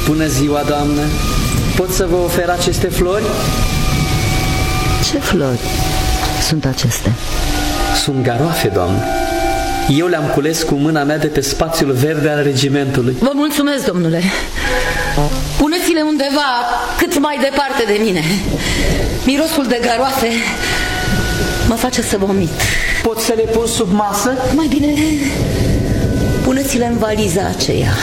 Bună ziua, doamnă! Pot să vă ofer aceste flori? Ce flori sunt acestea? Sunt garoafe, doamnă. Eu le-am cules cu mâna mea de pe spațiul verde al regimentului. Vă mulțumesc, domnule. Puneți-le undeva cât mai departe de mine. Mirosul de garoafe mă face să vomit. Pot să le pun sub masă? Mai bine puneți-le în valiza aceea.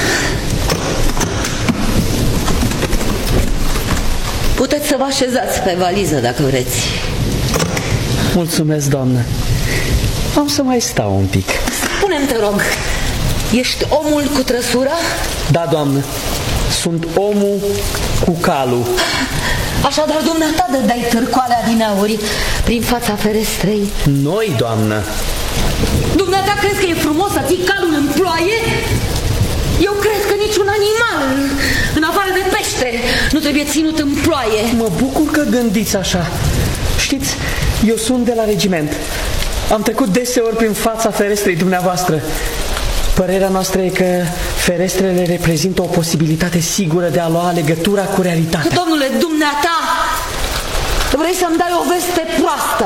Puteți să vă așezați pe valiză dacă vreți. Mulțumesc, doamnă. Am să mai stau un pic. Spune-mi, te rog, ești omul cu trăsura? Da, doamnă. Sunt omul cu calul. Așadar, dumneata dădeai târcoalea din auri prin fața ferestrei? Noi, doamnă. Dumneata crezi că e frumos să ții calul în ploaie? Eu cred că niciun animal, în afară de pește, nu trebuie ținut în ploaie. Mă bucur că gândiți așa. Știți, eu sunt de la regiment. Am trecut deseori prin fața ferestrei dumneavoastră. Părerea noastră e că ferestrele reprezintă o posibilitate sigură de a lua legătura cu realitatea. Domnule, dumneata, vrei să-mi dai o veste proastă?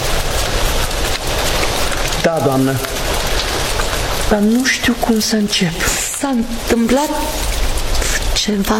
Da, doamnă. Dar nu știu cum să încep. S-a întâmplat ceva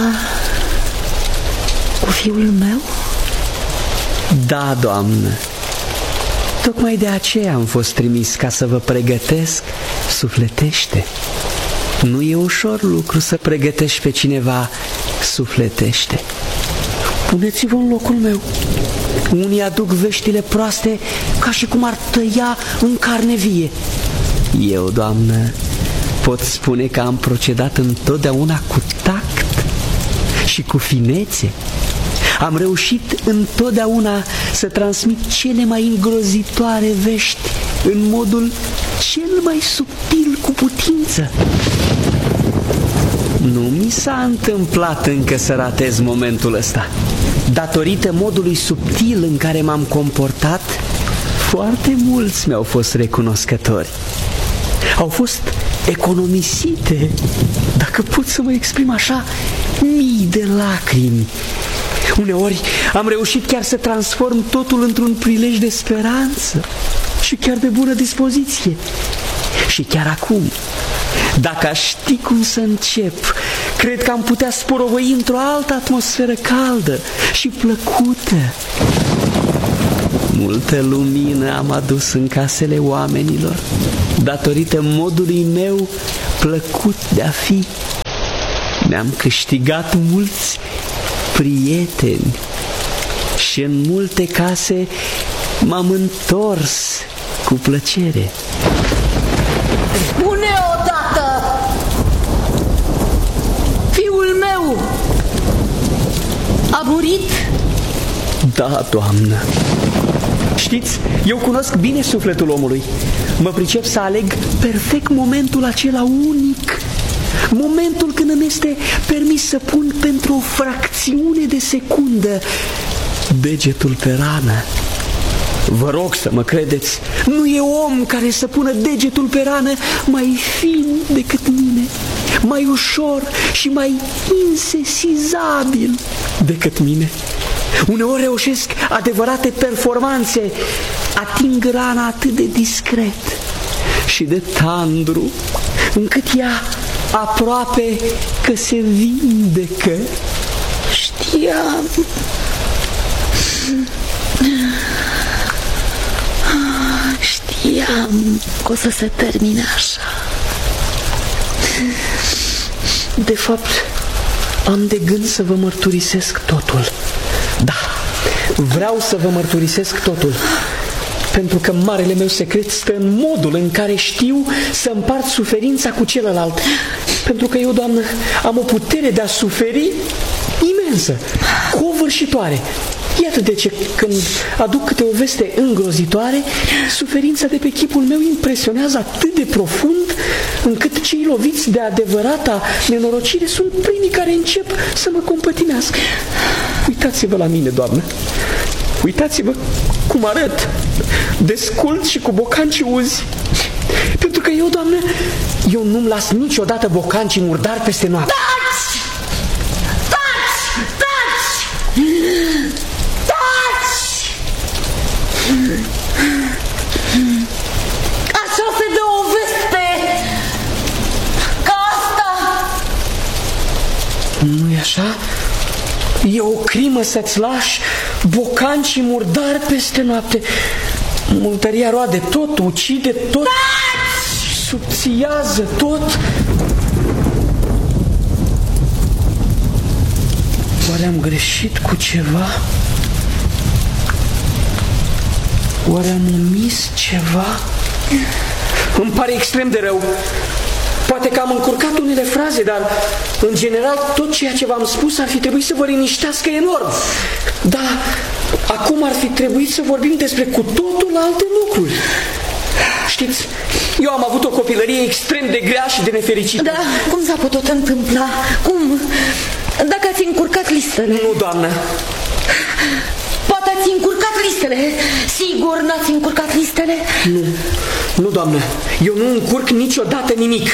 cu fiul meu? Da, doamnă. Tocmai de aceea am fost trimis, ca să vă pregătesc sufletește. Nu e ușor lucru să pregătești pe cineva sufletește. Puneți-vă în locul meu. Unii aduc veștile proaste ca și cum ar tăia în carne vie. Eu, doamnă, pot spune că am procedat întotdeauna cu tact și cu finețe. Am reușit întotdeauna să transmit cele mai îngrozitoare vești în modul cel mai subtil cu putință. Nu mi s-a întâmplat încă să ratez momentul ăsta. Datorită modului subtil în care m-am comportat, foarte mulți mi-au fost recunoscători. Au fost economisite, dacă pot să mă exprim așa, mii de lacrimi. Uneori am reușit chiar să transform totul într-un prilej de speranță și chiar de bună dispoziție. Și chiar acum, dacă aș ști cum să încep, cred că am putea sporovăi într-o altă atmosferă caldă și plăcută. Multă lumină am adus în casele oamenilor, datorită modului meu plăcut de a fi. Mi-am câștigat mulți prieteni și în multe case m-am întors cu plăcere. Spune odată! Fiul meu a murit? Da, doamnă. Știți, eu cunosc bine sufletul omului. Mă pricep să aleg perfect momentul acela unic. Momentul când îmi este permis să pun pentru o fracțiune de secundă degetul pe rană. Vă rog să mă credeți, nu e om care să pună degetul pe rană mai fin decât mine, mai ușor și mai insesizabil decât mine. Uneori reușesc adevărate performanțe, ating rana atât de discret și de tandru, încât ea aproape că se vindecă. Știam că o să se termine așa. De fapt, am de gând să vă mărturisesc totul. Da, vreau să vă mărturisesc totul, pentru că marele meu secret stă în modul în care știu să împart suferința cu celălalt. Pentru că eu, doamnă, am o putere de a suferi imensă, covârșitoare. Iată de ce, când aduc câte o veste îngrozitoare, suferința de pe chipul meu impresionează atât de profund, încât cei loviți de adevărata nenorocire sunt primii care încep să mă compătimească. Uitați-vă la mine, doamnă. Uitați-vă cum arăt, descult și cu bocanci uzi. Pentru că eu, doamnă, eu nu-mi las niciodată bocancii murdari peste noapte. Așa se dă o veste. Ca asta. Nu-i așa? E o crimă să-ți lași bocan și murdar peste noapte. Murdăria roade tot, ucide tot, subțiază tot. Oare am greșit cu ceva? Oare am omis ceva? Îmi pare extrem de rău. Poate că am încurcat unele fraze, dar în general tot ceea ce v-am spus ar fi trebuit să vă liniștească enorm. Dar acum ar fi trebuit să vorbim despre cu totul alte lucruri. Știți, eu am avut o copilărie extrem de grea și de nefericită. Da, cum s-a putut întâmpla? Cum? Dacă ați încurcat listele. Nu, doamnă. Poate ați încurcat listele. Sigur n-ați încurcat listele? Nu, doamnă. Eu nu încurc niciodată nimic.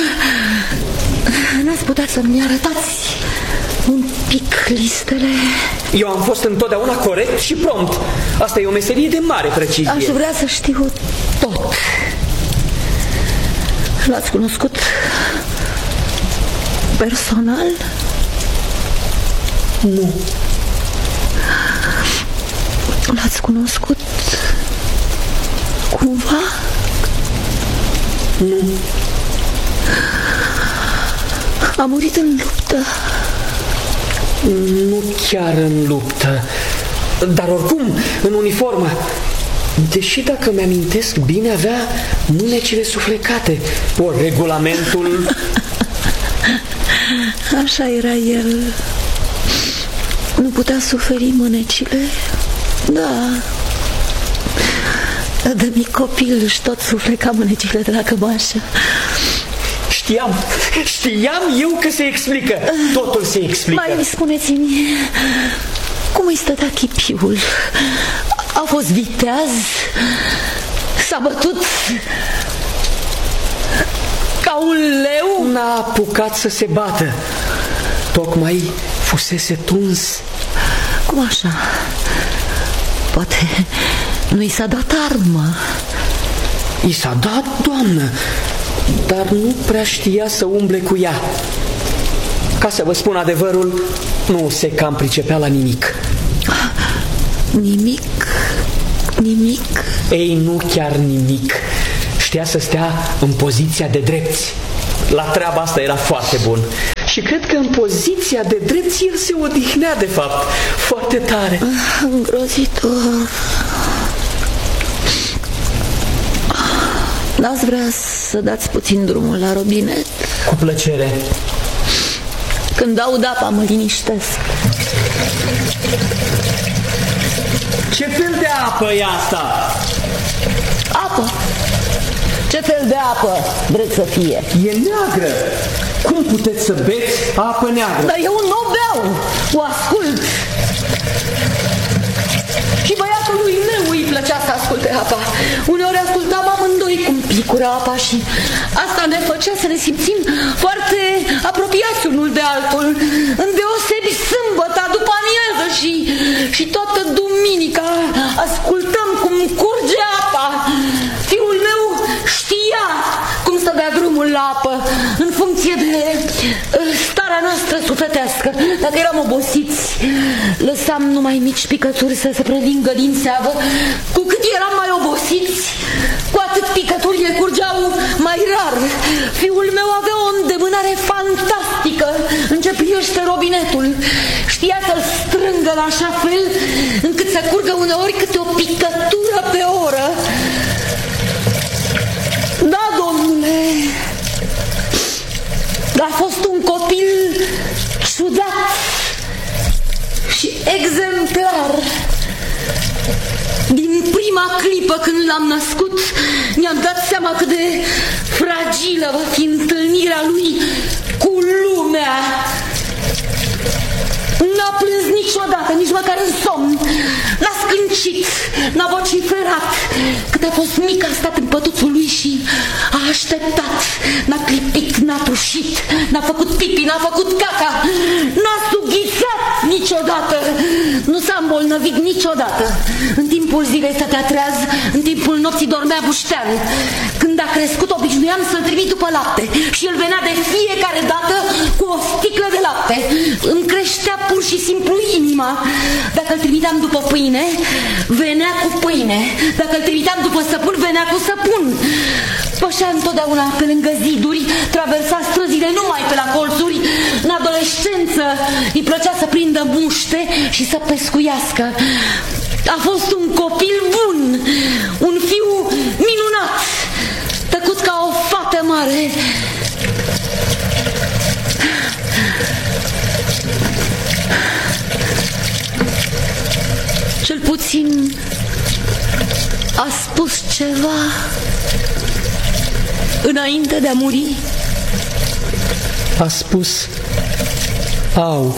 N-ați putea să-mi arătați un pic listele? Eu am fost întotdeauna corect și prompt. Asta e o meserie de mare precizie. Aș vrea să știu tot. L-ați cunoscut personal? Nu. L-ați cunoscut cumva? Nu. A murit în luptă? Nu chiar în luptă, dar oricum în uniformă. Deși dacă mi-amintesc bine, avea mânecile suflecate. Ori regulamentul... Așa era el. Nu putea suferi mânecile? Da. De mic copil își tot sufleca mânecile de la cămașă. Știam eu că se explică. Totul se explică. Mai spuneți-mi, cum îi stătea chipiul? A fost viteaz? S-a bătut ca un leu? N-a apucat să se bată. Tocmai fusese tuns. Cum așa? Poate nu i s-a dat armă. I s-a dat, doamnă, dar nu prea știa să umble cu ea. Ca să vă spun adevărul, nu se cam pricepea la nimic. Nimic? Nimic? Ei, nu chiar nimic. Știa să stea în poziția de drepți. La treaba asta era foarte bun. Și cred că în poziția de drepți el se odihnea, de fapt, foarte tare. Îngrozitor. N-ați vrea să dați puțin drumul la robinet? Cu plăcere. Când aud apa, mă liniștesc. Ce fel de apă e asta? Apă? Ce fel de apă vreți să fie? E neagră. Cum puteți să beți apă neagră? Dar eu nu beau, o ascult. Și băiatului meu îi plăcea să asculte apa. Uneori ascultam amândoi cum picură apa și asta ne făcea să ne simțim foarte apropiați unul de altul. Îndeosebi sâmbăta după amiază și toată duminica ascultăm cum curge apa. Fiul meu știa cum să dea drumul la apă în funcție de starea noastră sufletească. Dacă eram obosiți, lăsam numai mici picături să se prelingă din seavă. Cu cât eram mai obosiți, cu atât picăturile curgeau mai rar. Fiul meu avea o îndemânare fantastică în ce privește robinetul. Știa să-l strângă în așa fel încât să curgă uneori câte o picătură pe oră. Da, domnule, a fost un copil ciudat și exemplar. Din prima clipă când l-am născut, mi-am dat seama cât de fragilă va fi întâlnirea lui cu lumea. N-a plâns niciodată, nici măcar în somn. N-a scâncit, n-a vociferat. Cât a fost mic, a stat în pătuțul lui și a așteptat. N-a clipit, n-a tușit, n-a făcut pipi, n-a făcut caca, n-a sughițat niciodată. nu s-a îmbolnăvit niciodată. În timpul zilei stătea treaz, în timpul nopții dormea buștean. Când a crescut, obișnuiam să-l trimit după lapte și el venea de fiecare dată cu o sticlă de lapte. Îmi creștea pur și simplu inima. Dacă îl trimiteam după pâine, venea cu pâine. Dacă îl trimiteam după săpun, venea cu săpun. Pășea întotdeauna pe lângă ziduri, traversa străzile numai pe la colțuri. În adolescență îi plăcea să prindă muște și să pescuiască. A fost un copil bun, un fiu minunat, tăcut ca o fată mare. Cel puțin a spus ceva înainte de a muri. A spus au.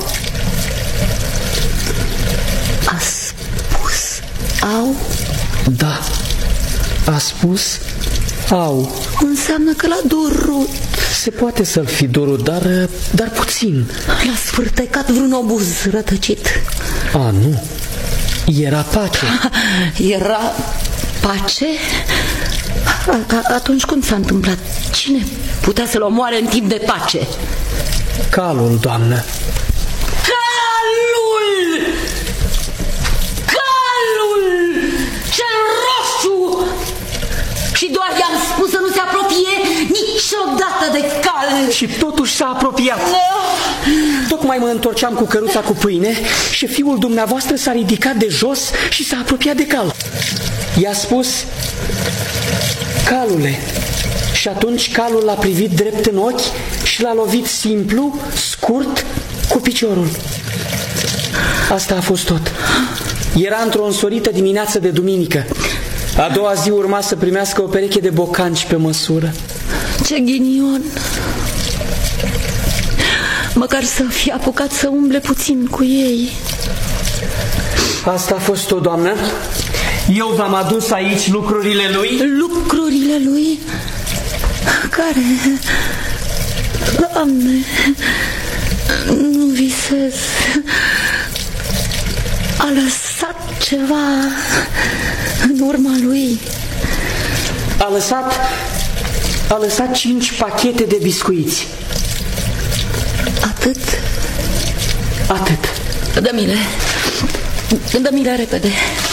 A spus au? Da, a spus au. Înseamnă că l-a durut. Se poate să-l fi durut, dar puțin. L-a sfârtecat vreun obuz rătăcit. A, nu. Era pace. Era pace? Atunci cum s-a întâmplat? Cine putea să-l omoare în timp de pace? Calul, doamnă. Calul! Calul! Cel roșu! Și doar i-am spus să nu se apropie niciodată de cal. Și totuși s-a apropiat. Tocmai mă întorceam cu căruța cu pâine și fiul dumneavoastră s-a ridicat de jos și s-a apropiat de cal. I-a spus: calule. Și atunci calul l-a privit drept în ochi și l-a lovit simplu, scurt, cu piciorul. Asta a fost tot. Era într-o însorită dimineață de duminică. A doua zi urma să primească o pereche de bocanci pe măsură. Ce ghinion! Măcar să fie apucat să umble puțin cu ei. Asta a fost tot, doamnă. Eu v-am adus aici lucrurile lui. Lucrurile lui? Care? Doamne, nu visez. A lăsat ceva în urma lui. A lăsat 5 pachete de biscuiți. Atât? Atât. Dă-mi-le repede.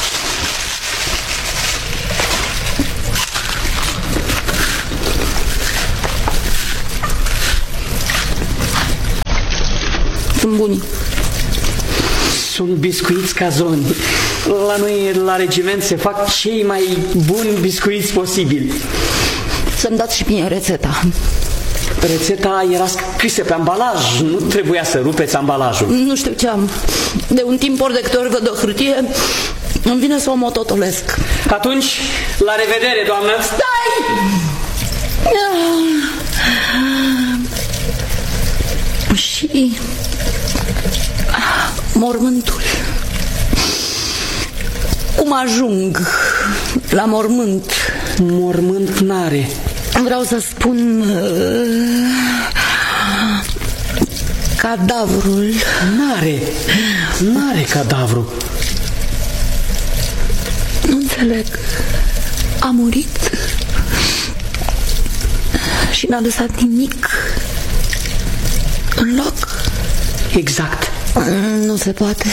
Sunt buni. Sunt biscuiți cazoni. La noi, la regiment, se fac cei mai buni biscuiți posibili. Să-mi dați și mie rețeta. Rețeta era scrisă pe ambalaj. Nu trebuia să rupeți ambalajul. Nu știu ce am. De un timp ori de câte ori văd o hârtie, îmi vine să o mototolesc. Atunci, la revedere, doamnă. Stai! Și mormântul. Cum ajung la mormânt? Mormânt n-are. Vreau să spun cadavrul. N-are cadavru. Nu înțeleg. A murit și n-a lăsat nimic în loc. Exact. Nu se poate.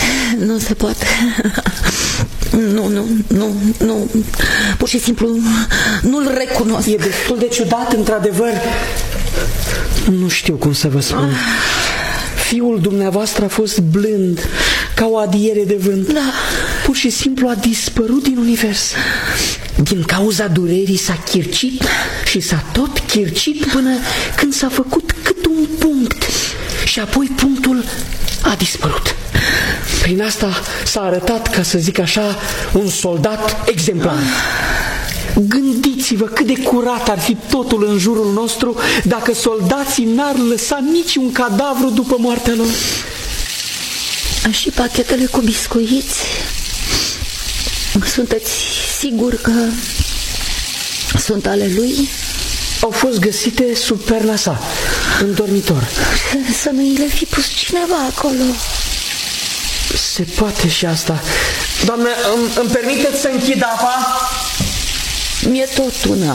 Nu. Pur și simplu nu-l recunosc. E destul de ciudat, într-adevăr. Nu știu cum să vă spun. Fiul dumneavoastră a fost blând, ca o adiere de vânt. Da. Pur și simplu a dispărut din univers. Din cauza durerii s-a chircit și s-a tot chircit până când s-a făcut cât un punct. Și apoi punctul a dispărut. Prin asta s-a arătat, ca să zic așa, un soldat exemplar. Gândiți-vă cât de curat ar fi totul în jurul nostru dacă soldații n-ar lăsa niciun cadavru după moartea lor. Și pachetele cu biscuiți? Sunteți sigur că sunt ale lui? Au fost găsite sub perna sa, în dormitor. Să nu-i le fi pus cineva acolo. Se poate și asta. Doamnă, îmi permiteți să închid apa? Mi-e tot una.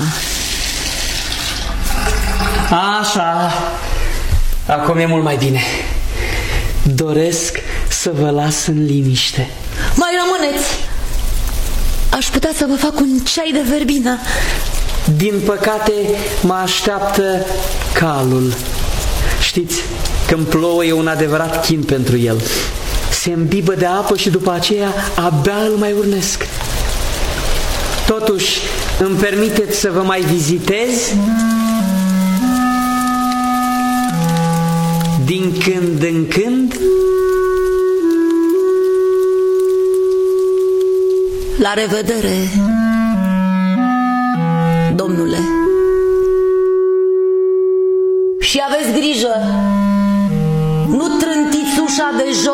Așa. Acum e mult mai bine. Doresc să vă las în liniște. Mai rămâneți. Aș putea să vă fac un ceai de verbină. Din păcate mă așteaptă calul. Știți, când plouă e un adevărat chin pentru el. Se îmbibă de apă și după aceea abia îl mai urnesc. Totuși, îmi permiteți să vă mai vizitez? Din când în când? La revedere, domnule. Și aveți grijă, nu trântiți ușa de jos.